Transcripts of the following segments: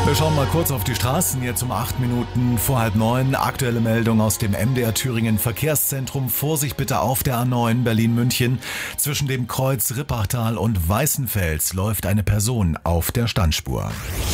Wir schauen mal kurz auf die Straßen, jetzt um 8 Minuten vor 8:30. Aktuelle Meldung aus dem MDR Thüringen Verkehrszentrum. Vorsicht bitte auf der A9 Berlin-München. Zwischen dem Kreuz Rippachtal und Weißenfels läuft eine Person auf der Standspur.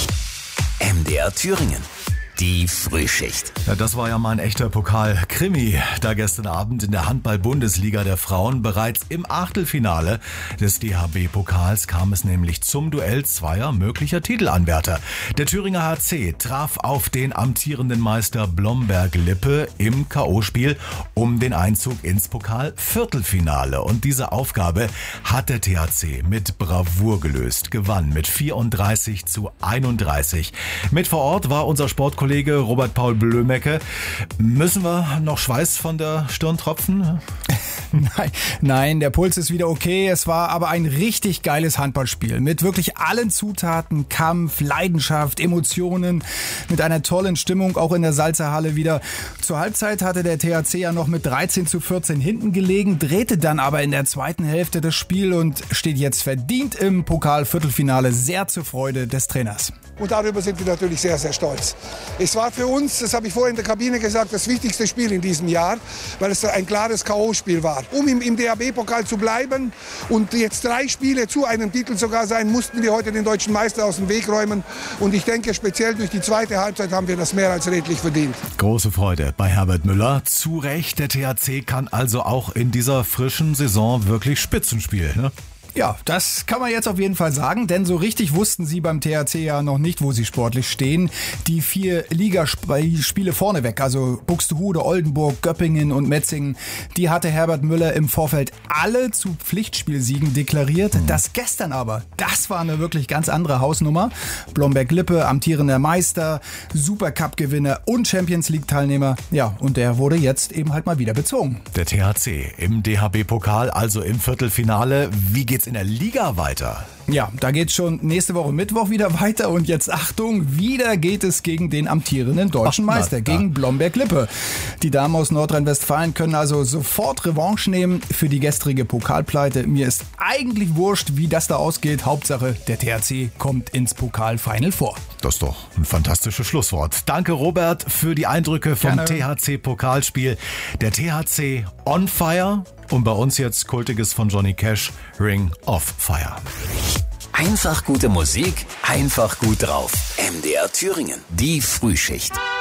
MDR Thüringen. Die Frühschicht. Ja, das war ja mal ein echter Pokal-Krimi. Da gestern Abend in der Handball-Bundesliga der Frauen bereits im Achtelfinale des DHB-Pokals kam es nämlich zum Duell zweier möglicher Titelanwärter. Der Thüringer HC traf auf den amtierenden Meister Blomberg-Lippe im K.O.-Spiel um den Einzug ins Pokal-Viertelfinale. Und diese Aufgabe hat der THC mit Bravour gelöst, gewann mit 34:31. Mit vor Ort war unser Sportkollege Robert Paul Blömecke. Müssen wir noch Schweiß von der Stirn tropfen? Nein, der Puls ist wieder okay. Es war aber ein richtig geiles Handballspiel mit wirklich allen Zutaten, Kampf, Leidenschaft, Emotionen, mit einer tollen Stimmung auch in der Salzerhalle wieder. Zur Halbzeit hatte der THC ja noch mit 13:14 hinten gelegen, drehte dann aber in der zweiten Hälfte das Spiel und steht jetzt verdient im Pokal-Viertelfinale, sehr zur Freude des Trainers. Und darüber sind wir natürlich sehr, sehr stolz. Es war für uns, das habe ich vorhin in der Kabine gesagt, das wichtigste Spiel in diesem Jahr, weil es ein klares K.O.-Spiel war. Um im DHB-Pokal zu bleiben und jetzt 3 Spiele zu einem Titel sogar sein, mussten wir heute den deutschen Meister aus dem Weg räumen. Und ich denke, speziell durch die zweite Halbzeit haben wir das mehr als redlich verdient. Große Freude bei Herbert Müller. Zu Recht, der THC kann also auch in dieser frischen Saison wirklich Spitzen spielen, ne? Ja, das kann man jetzt auf jeden Fall sagen, denn so richtig wussten sie beim THC ja noch nicht, wo sie sportlich stehen. Die 4 Ligaspiele vorneweg, also Buxtehude, Oldenburg, Göppingen und Metzingen, die hatte Herbert Müller im Vorfeld alle zu Pflichtspielsiegen deklariert. Das gestern aber, das war eine wirklich ganz andere Hausnummer. Blomberg-Lippe, amtierender Meister, Supercup-Gewinner und Champions-League-Teilnehmer. Ja, und der wurde jetzt eben halt mal wieder bezogen. Der THC im DHB-Pokal, also im Viertelfinale. Wie geht's in der Liga weiter? Ja, da geht's schon nächste Woche Mittwoch wieder weiter und jetzt Achtung, wieder geht es gegen den amtierenden deutschen Meister, gegen Blomberg-Lippe. Die Damen aus Nordrhein-Westfalen können also sofort Revanche nehmen für die gestrige Pokalpleite. Mir ist eigentlich wurscht, wie das da ausgeht. Hauptsache, der THC kommt ins Pokalfinal vor. Das ist doch ein fantastisches Schlusswort. Danke, Robert, für die Eindrücke vom THC-Pokalspiel. Der THC on fire und bei uns jetzt kultiges von Johnny Cash, Ring of Fire. Einfach gute Musik, einfach gut drauf. MDR Thüringen. Die Frühschicht.